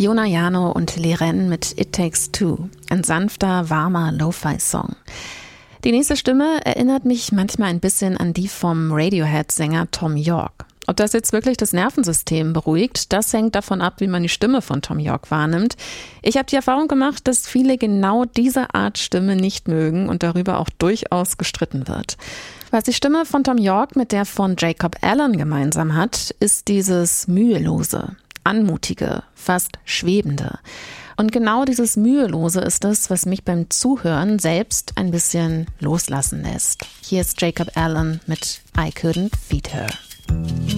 Jona Yano und Liren mit It Takes Two, ein sanfter, warmer Lo-Fi-Song. Die nächste Stimme erinnert mich manchmal ein bisschen an die vom Radiohead-Sänger Thom Yorke. Ob das jetzt wirklich das Nervensystem beruhigt, das hängt davon ab, wie man die Stimme von Thom Yorke wahrnimmt. Ich habe die Erfahrung gemacht, dass viele genau diese Art Stimme nicht mögen und darüber auch durchaus gestritten wird. Was die Stimme von Thom Yorke mit der von Jacob Allen gemeinsam hat, ist dieses mühelose, anmutige, fast schwebende. Und genau dieses Mühelose ist es, was mich beim Zuhören selbst ein bisschen loslassen lässt. Hier ist Jacob Allen mit I Couldn't Feed Her.